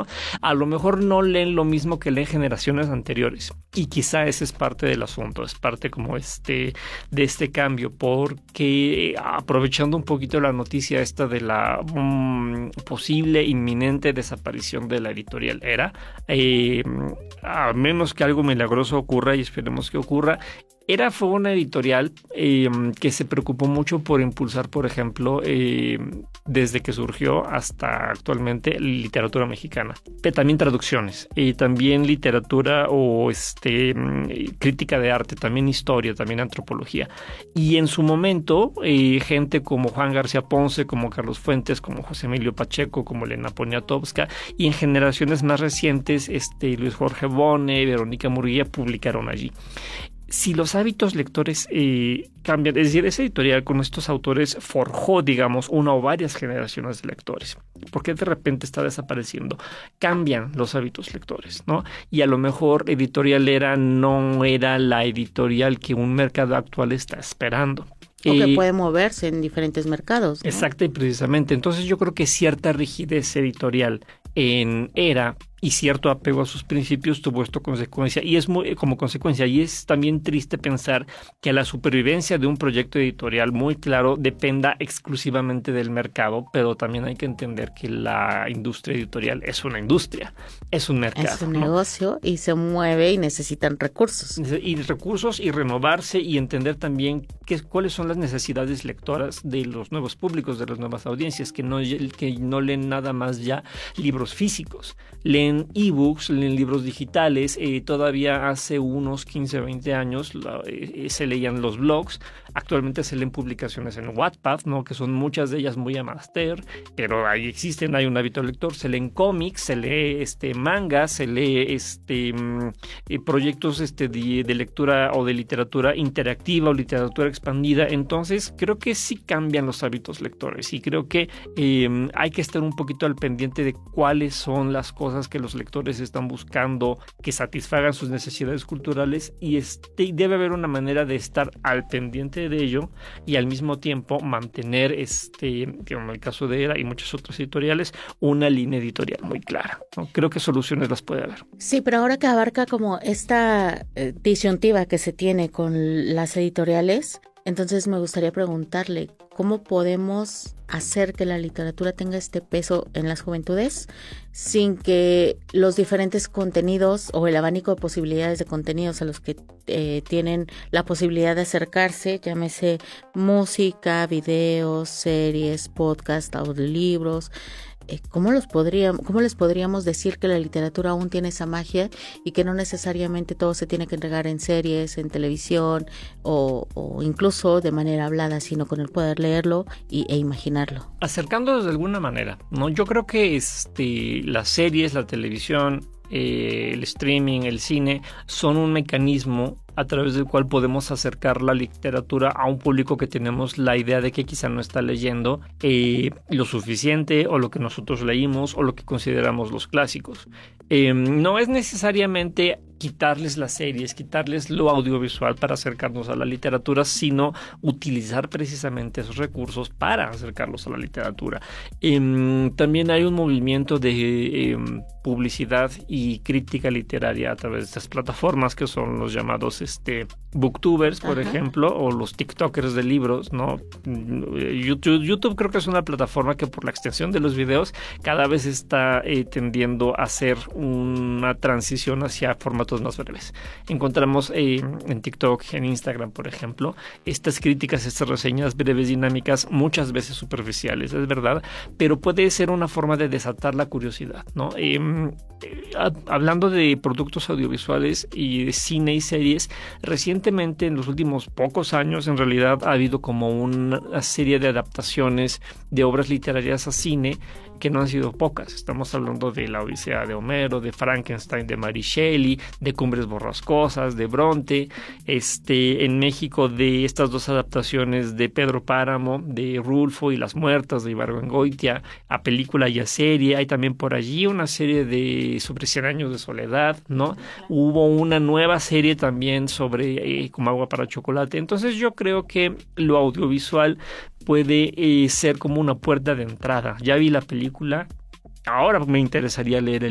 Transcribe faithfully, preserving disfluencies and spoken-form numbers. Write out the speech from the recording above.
¿no? A lo mejor no leen lo mismo que leen generaciones anteriores y quizá ese es parte del asunto, es parte como este de este cambio, porque aprovechando un poquito la noticia esta de la um, posible inminente desaparición de la editorial Era, eh, a menos que algo milagroso ocurra y esperemos que ocurra, Era fue una editorial eh, que se preocupó mucho por impulsar, por ejemplo, eh, desde que surgió hasta actualmente, literatura mexicana, pero también traducciones, y también literatura o este, crítica de arte, también historia, también antropología. Y en su momento, eh, gente como Juan García Ponce, como Carlos Fuentes, como José Emilio Pacheco, como Elena Poniatowska, y en generaciones más recientes, este, Luis Jorge Bone, Verónica Murguía publicaron allí. Si los hábitos lectores eh, cambian, es decir, esa editorial con estos autores forjó, digamos, una o varias generaciones de lectores. ¿Por qué de repente está desapareciendo? Cambian los hábitos lectores, ¿no? Y a lo mejor Editorial Era no era la editorial que un mercado actual está esperando. O que puede moverse en diferentes mercados, ¿no? Exacto, y precisamente. Entonces yo creo que cierta rigidez editorial en Era y cierto apego a sus principios tuvo esto consecuencia y es muy, como consecuencia y es también triste pensar que la supervivencia de un proyecto editorial muy claro dependa exclusivamente del mercado, pero también hay que entender que la industria editorial es una industria, es un mercado, es un ¿no? negocio y se mueve y necesitan recursos y recursos y renovarse y entender también qué, cuáles son las necesidades lectoras de los nuevos públicos, de las nuevas audiencias que no, que no leen nada más ya libros físicos, leen ebooks, leen libros digitales. Eh, todavía hace unos quince, veinte años la, eh, se leían los blogs. Actualmente se leen publicaciones en Wattpad, ¿no? Que son muchas de ellas muy amateur, pero ahí existen, hay un hábito lector. Se leen cómics, se lee este, manga, se lee este, eh, proyectos este, de, de lectura o de literatura interactiva o literatura expandida. Entonces creo que sí cambian los hábitos lectores y creo que eh, hay que estar un poquito al pendiente de cuáles son las cosas que los lectores están buscando que satisfagan sus necesidades culturales y este, debe haber una manera de estar al pendiente de ello y al mismo tiempo mantener, este, como en el caso de Era y muchas otras editoriales, una línea editorial muy clara, ¿no? Creo que soluciones las puede haber. Sí, pero ahora que abarca como esta eh, disyuntiva que se tiene con las editoriales, entonces me gustaría preguntarle, ¿cómo podemos hacer que la literatura tenga este peso en las juventudes sin que los diferentes contenidos o el abanico de posibilidades de contenidos a los que eh, tienen la posibilidad de acercarse, llámese música, videos, series, podcast, audiolibros, eh, ¿cómo los podríamos, cómo les podríamos decir que la literatura aún tiene esa magia y que no necesariamente todo se tiene que entregar en series, en televisión o, o incluso de manera hablada, sino con el poder leerlo y, e imaginarlo? Acercándolos de alguna manera, ¿no? Yo creo que este, las series, la televisión, eh, el streaming, el cine son un mecanismo a través del cual podemos acercar la literatura a un público que tenemos la idea de que quizá no está leyendo eh, lo suficiente o lo que nosotros leímos o lo que consideramos los clásicos. Eh, no es necesariamente quitarles las series, quitarles lo audiovisual para acercarnos a la literatura, sino utilizar precisamente esos recursos para acercarlos a la literatura. Eh, también hay un movimiento de eh, publicidad y crítica literaria a través de estas plataformas que son los llamados este, booktubers, por Ajá. ejemplo, o los tiktokers de libros, ¿no? YouTube, YouTube creo que es una plataforma que por la extensión de los videos cada vez está eh, tendiendo a hacer una transición hacia formatos más breves. Encontramos eh, en TikTok, en Instagram, por ejemplo, estas críticas, estas reseñas breves, dinámicas, muchas veces superficiales, es verdad, pero puede ser una forma de desatar la curiosidad, ¿no? Eh, eh, hablando de productos audiovisuales y de cine y series, recientemente, en los últimos pocos años, en realidad ha habido como una serie de adaptaciones de obras literarias a cine que no han sido pocas. Estamos hablando de La Odisea de Homero, de Frankenstein de Mary Shelley, de Cumbres Borrascosas, de Bronte, este, en México de estas dos adaptaciones de Pedro Páramo, de Rulfo y las Muertas de Ibargüengoitia, a película y a serie. Hay también por allí una serie de sobre cien años de soledad, ¿no? Hubo una nueva serie también sobre eh, Como agua para chocolate. Entonces yo creo que lo audiovisual puede eh, ser como una puerta de entrada. Ya vi la película, ahora me interesaría leer el